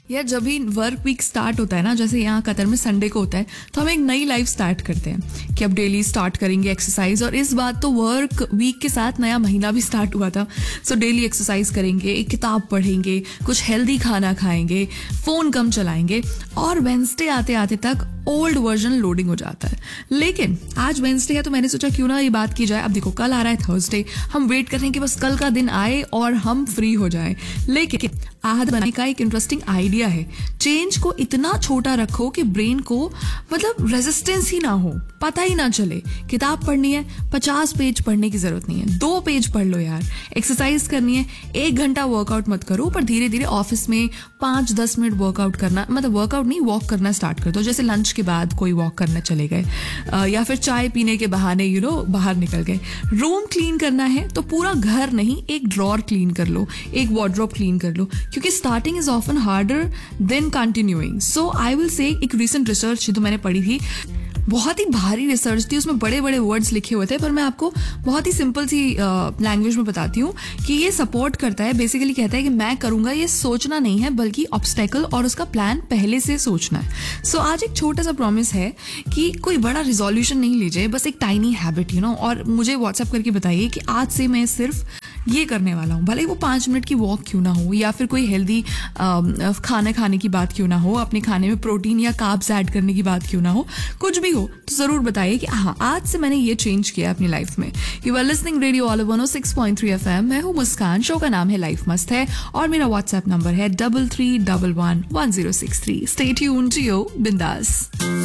यार जब भी वर्क वीक स्टार्ट होता है ना, जैसे यहाँ कतर में संडे को होता है, तो हम एक नई लाइफ स्टार्ट करते हैं कि अब डेली स्टार्ट करेंगे एक्सरसाइज। और इस बात तो वर्क वीक के साथ नया महीना भी स्टार्ट हुआ था। सो डेली एक्सरसाइज करेंगे, एक किताब पढ़ेंगे, कुछ हेल्दी खाना खाएंगे, फ़ोन कम चलाएंगे, और वेंसडे आते आते तक ओल्ड वर्जन लोडिंग हो जाता है। लेकिन आज वेंसडे है तो मैंने सोचा क्यों ना ये बात की जाए। अब देखो कल आ रहा है थर्सडे, हम वेट कर रहे हैं कि बस कल का दिन आए और हम फ्री हो जाएं। लेकिन आदत बनाने का एक इंटरेस्टिंग आइडिया है, चेंज को इतना छोटा रखो कि ब्रेन को मतलब रेजिस्टेंस ही ना हो, पता ही ना चले। किताब पढ़नी है, 50 पेज पढ़ने की जरूरत नहीं है, 2 पेज पढ़ लो यार। एक्सरसाइज करनी है, 1 घंटा वर्कआउट मत करो, पर धीरे धीरे ऑफिस में 5-10 मिनट वर्कआउट करना, मतलब वर्कआउट नहीं, वॉक करना स्टार्ट कर दो। जैसे लंच के बाद कोई वॉक करने चले गए, या फिर चाय पीने के बहाने बाहर निकल गए। रूम क्लीन करना है तो पूरा घर नहीं, एक ड्रॉर क्लीन कर लो, एक वार्डरोब क्लीन कर लो, क्योंकि starting is often harder than continuing. So I will say एक रिसेंट रिसर्च जो मैंने पढ़ी थी, बहुत ही भारी रिसर्च थी, उसमें बड़े बड़े वर्ड्स लिखे हुए थे, पर मैं आपको बहुत ही सिंपल सी लैंग्वेज में बताती हूँ कि ये सपोर्ट करता है। बेसिकली कहता है कि मैं करूँगा, ये सोचना नहीं है बल्कि ऑब्स्टेकल और उसका प्लान पहले से सोचना है। सो आज एक छोटा सा प्रॉमिस है कि कोई बड़ा रिजोल्यूशन नहीं लीजिए, बस एक टाइनी हैबिट और मुझे व्हाट्सएप करके बताइए कि आज से मैं सिर्फ ये करने वाला हूँ। भले वो 5 मिनट की वॉक क्यों ना हो, या फिर कोई हेल्दी खाना खाने की बात क्यों ना हो, अपने खाने में प्रोटीन या कार्ब्स ऐड करने की बात क्यों ना हो, कुछ भी हो तो जरूर बताइए कि हाँ आज से मैंने ये चेंज किया अपनी लाइफ में। You are listening radio all 106.3 FM। मैं हूँ मुस्कान, शो का नाम है लाइफ मस्त है, और मेरा व्हाट्सएप नंबर है 33111063। स्टे ट्यून्ड टू यो बिंदास।